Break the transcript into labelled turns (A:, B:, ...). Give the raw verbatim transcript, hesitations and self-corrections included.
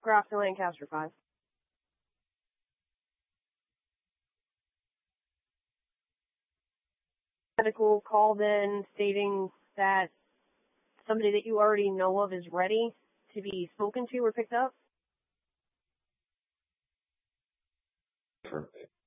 A: Grafton Lancaster five. Medical called in stating that somebody that you already know of is ready to be spoken to or picked up.
B: Perfect.